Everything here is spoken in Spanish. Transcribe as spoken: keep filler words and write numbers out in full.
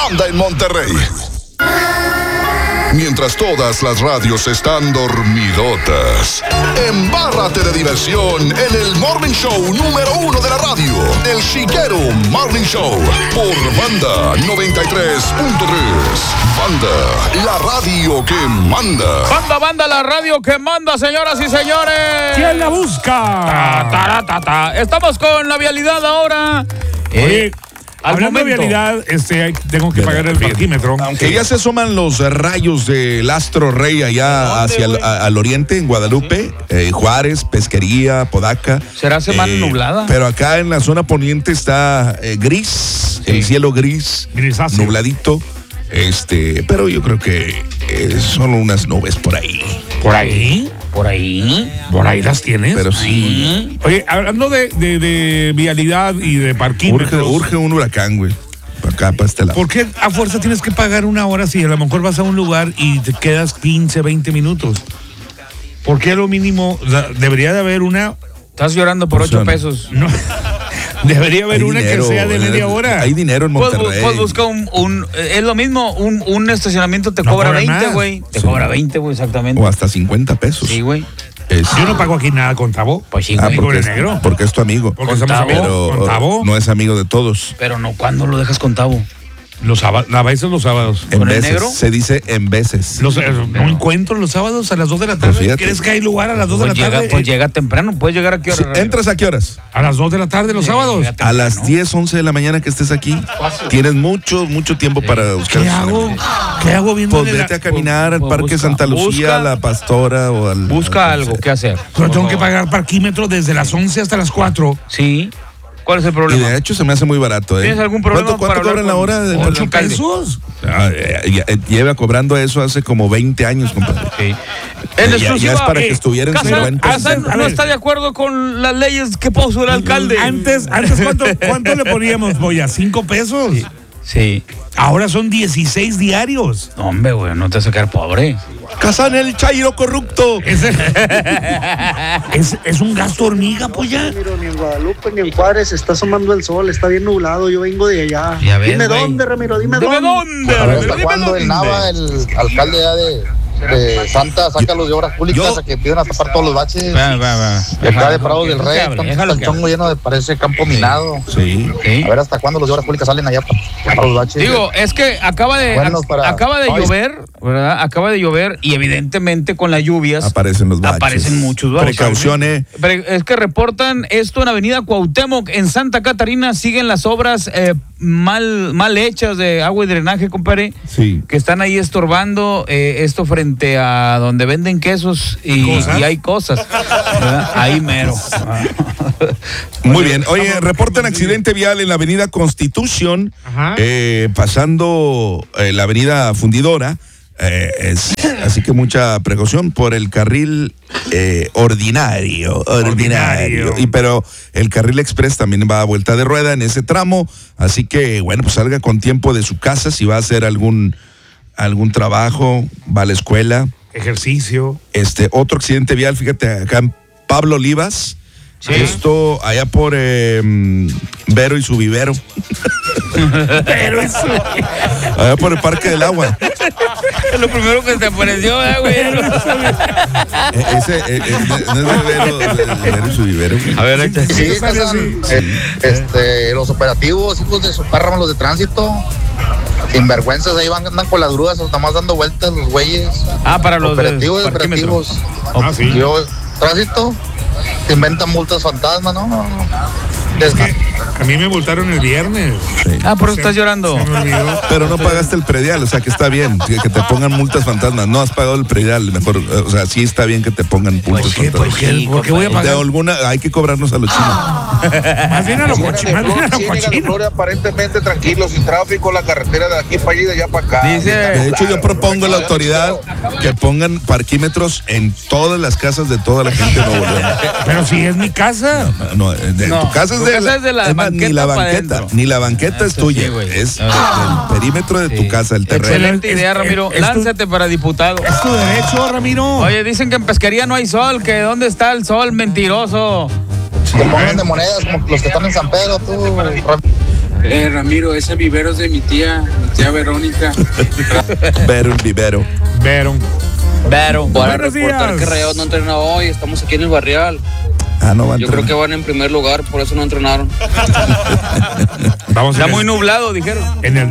manda en Monterrey. Mientras todas las radios están dormidotas, embárrate de diversión en el Morning Show número uno de la radio, El Chiquero Morning Show, por Banda noventa y tres punto tres. Banda, la radio que manda. Banda, banda, la radio que manda, señoras y señores. ¿Quién la busca? Ta, ta, ta, ta. Estamos con la vialidad ahora. Oye, Eh, Al hablando momento. de vialidad, este, tengo que pagar el parquímetro. Aunque ya se asoman los rayos del astro rey allá hacia el, a- al oriente, en Guadalupe, eh, Juárez, Pesquería, Podaca. ¿Será semana nublada? Pero acá en la zona poniente está eh, gris, Sí. el cielo gris, Grisáceo. nubladito. Este, pero yo creo que eh, son unas nubes por ahí. ¿Por ahí? Por ahí. ¿Por ahí las tienes? Pero sí, Oye, hablando de, de, de vialidad y de urge, parquímetros, urge un huracán, güey. Para acá, para este lado. ¿por qué a fuerza tienes que pagar una hora si a lo mejor vas a un lugar y te quedas quince, veinte minutos? ¿Por qué lo mínimo? O sea, debería de haber una... Estás llorando por Pues ocho son- pesos. No, debería haber Hay una dinero, que sea de eh, media hora. Hay dinero en Pues, bu- Monterrey. pues busca un, un- eh, es lo mismo, un, un estacionamiento te No cobra cobra veinte, más. güey. Te Sí. cobra veinte, güey, exactamente. O hasta cincuenta pesos. Sí, güey. Es- Yo no pago aquí nada con Tabo. Pues sí, Ah, güey. con porque el es, negro. porque es tu amigo. Porque Con somos Tabo. amigos. Pero Con Tabo. no es amigo de todos. Pero no, ¿cuándo lo dejas con Tabo? Los sábados, a veces los sábados. En ¿Con el veces. negro? Se dice en veces. Los, eh, no encuentro los sábados a las dos de la Pues tarde. fíjate. ¿Crees que hay lugar a las dos de Pues la llega, tarde? pues llega temprano. ¿Puedes llegar a qué hora? Sí, Ramiro? ¿entras a qué horas? A las dos de la tarde los Sí, sábados. llega A temprano. las diez, once de la mañana que estés aquí. Tienes mucho, mucho tiempo para buscar. ¿Qué hago? ¿Qué hago viendo? Pues vete a caminar al Pues Parque busca- Santa Lucía, busca- a la Pastora o al... Busca al- algo que hacer. Pero por tengo que favor. pagar parquímetro desde las once hasta las cuatro. Sí. ¿Cuál es el Y problema? de hecho se me hace muy barato, ¿eh? ¿Tienes algún problema ¿Cuánto, cuánto para cobran la hablar hora? con- de- con- ¿Ocho alcalde. pesos? Ah, eh, ya- eh, lleva cobrando eso hace como veinte años, compadre. Sí. Eh, En ya- ya exclusiva, es para eh, que estuviera en Casa- cincuenta. Casa A no ver. está de acuerdo con las leyes que puso el alcalde. Antes, antes ¿cuánto, cuánto le poníamos, Boya? ¿Cinco pesos? Sí. Ahora son dieciséis diarios. No, hombre, güey, no te vas a quedar pobre. Casan el Chairo corrupto. Es, es, es un gasto hormiga, polla. Miro, ni en Guadalupe ni en Juárez está asomando el sol, está bien nublado, yo vengo de allá. Ya ves, dime güey. dónde, Ramiro, dime, Dime dónde. dónde. A ver, Ramiro, ¿hasta dime cuándo dónde. el Nava, el alcalde ya de, de Santa, saca los de obras públicas yo- a que empiezan a tapar todos los baches? Va, va, va. Y acá de Prado del Déjalo que Rey, hable, está déjalo un que chongo lleno de, parece campo minado. Sí. Sí. A ver hasta cuándo los de obras públicas salen allá para tapar los baches. Digo, es que acaba de Buenos ac- para- acaba de Ay. llover, ¿verdad? Acaba de llover y evidentemente con las lluvias Aparecen los baches. aparecen muchos baches. Precaución, eh. Pero es que reportan esto en Avenida Cuauhtémoc, en Santa Catarina, siguen las obras eh, mal, mal hechas de agua y drenaje, compadre, Sí. que están ahí estorbando eh, esto frente a donde venden quesos y, ¿Cosas? y hay cosas, ¿verdad? Ahí mero. Muy bien. Oye, reportan accidente vial en la avenida Constitución, Ajá. eh, pasando eh, la avenida Fundidora. Eh, es- así que mucha precaución por el carril eh, ordinario, ordinario. Ordinario. Y pero el carril express también va a vuelta de rueda en ese tramo. Así que, bueno, pues salga con tiempo de su casa si va a hacer algún, algún trabajo, va a la escuela. Ejercicio. Este, otro accidente vial, fíjate, acá en Pablo Olivas. Sí. Esto allá por eh, mm, Vero y su vivero. Pero eso. Allá por el Parque del Agua. Es lo primero que te apareció, ¿eh, güey? Eh, ese, eh, eh, no es de Vero, de- de Vero y su vivero. A ver, ahí te- Sí, Sí, sale Casan, así. eh, este, los operativos, hijos de su perra, los de tránsito. Sinvergüenzas, ahí van, andan con las grúas, nada más dando vueltas los güeyes. Ah, para los de Operativos, parquímetro. operativos. Ah, sí. Yo, tránsito, te inventan multas fantasma, ¿no? no, no. Desga- A mí me multaron el viernes. Ah, por eso estás llorando. Se me olvidó. Pero no pagaste el predial, o sea que está bien que, que te pongan multas fantasmas. No has pagado el predial, mejor, eh, o sea, sí está bien que te pongan multas ¿Qué? ¿Por fantasmas. qué? ¿Por qué voy a De pagar? alguna, hay que cobrarnos a los chinos. Más bien a lo cochino. Más bien a lo cochino. aparentemente tranquilo, sin tráfico, la carretera de aquí para allí, de allá para acá. Dice- De hecho, yo propongo a la autoridad que pongan parquímetros en todas las casas de toda la gente de Nuevo León. Pero si es mi casa. No, de- No, tu casa es tu de, casa es de la es más, ni banqueta la pa' banqueta, adentro. ni la banqueta es Eso tuya, sí, güey. es Ah. del perímetro de tu Sí. casa, el terreno. Excelente Es- idea, es- Ramiro. es tu- Lánzate para diputado. Es tu derecho, Ramiro. Oye, dicen que en pesquería no hay sol, que ¿dónde está el sol? Mentiroso. Que pongan de monedas como los que están en San Pedro, tú. Eh, Ramiro, ese vivero es de mi tía, mi tía Verónica. Vero, el vivero. Vero. Vero. Para Buenos reportar días. que Rayados no entrenó hoy, estamos aquí en el Barrial. Ah, no va a Yo creo entrenar. que van en primer lugar, por eso no entrenaron. Vamos Está en muy el, nublado, dijeron. en el